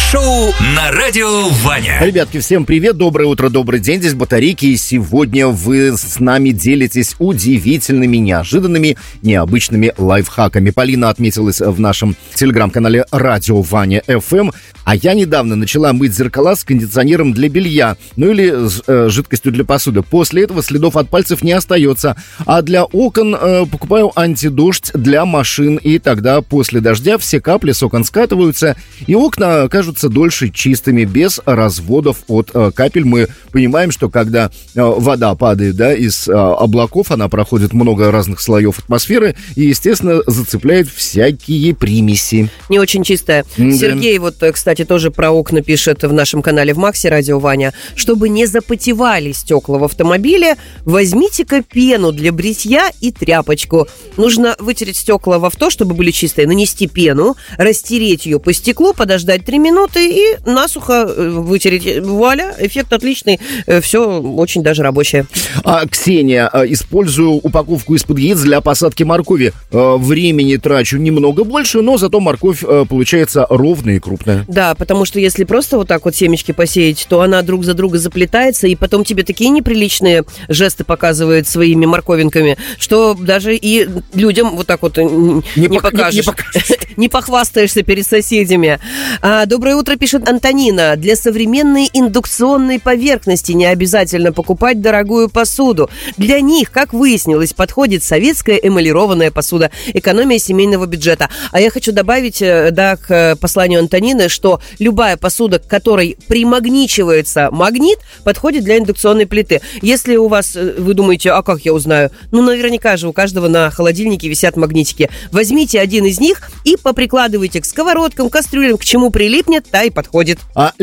Шоу на Радио Ваня. Ребятки, всем привет, доброе утро, добрый день, здесь Батарейки, и сегодня вы с нами делитесь удивительными, неожиданными, необычными лайфхаками. Полина отметилась в нашем телеграм-канале Радио Ваня FM, а я недавно начала мыть зеркала с кондиционером для белья, ну или с жидкостью для посуды. После этого следов от пальцев не остается, а для окон покупаю антидождь для машин, и тогда после дождя все капли с окон скатываются, и окна кажутся дольше чистыми, без разводов от капель. Мы понимаем, что когда вода падает, да, из облаков, она проходит много разных слоев атмосферы и, естественно, зацепляет всякие примеси. Не очень чистая. Сергей, вот, кстати, тоже про окна пишет в нашем канале в Максе Радио Ваня. Чтобы не запотевали стекла в автомобиле, возьмите-ка пену для бритья и тряпочку. Нужно вытереть стекла в авто, чтобы были чистые, нанести пену, растереть ее по стеклу, подождать 3 минуты и насухо вытереть. Вуаля, эффект отличный, все очень даже рабочее. Ксения, использую упаковку из-под яиц для посадки моркови. Времени трачу немного больше, но зато морковь получается ровная и крупная. Да, потому что если просто вот так вот семечки посеять, то она друг за друга заплетается, и потом тебе такие неприличные жесты показывает своими морковинками, что даже и людям вот так вот не покажешь. Не похвастаешься перед соседями. Доброе утро, пишет Антонина. Для современной индукционной поверхности не обязательно покупать дорогую посуду. Для них, как выяснилось, подходит советская эмалированная посуда. Экономия семейного бюджета. А я хочу добавить, да, к посланию Антонины, что любая посуда, к которой примагничивается магнит, подходит для индукционной плиты. Если у вас, вы думаете, а как я узнаю? Ну, наверняка же у каждого на холодильнике висят магнитики. Возьмите один из них и поприкладывайте к сковородкам, кастрюлям, к чему прилипнет, та и подходит.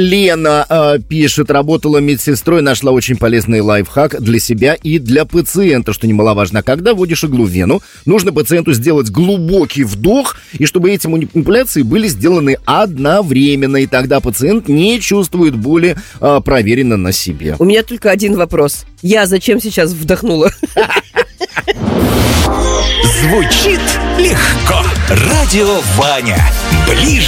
Лена пишет, работала медсестрой, нашла очень полезный лайфхак для себя и для пациента, что немаловажно. Когда вводишь иглу в вену, нужно пациенту сделать глубокий вдох, и чтобы эти манипуляции были сделаны одновременно, и тогда пациент не чувствует боли, проверено на себе. У меня только один вопрос. Я зачем сейчас вдохнула? Звучит легко. Радио Ваня. Ближе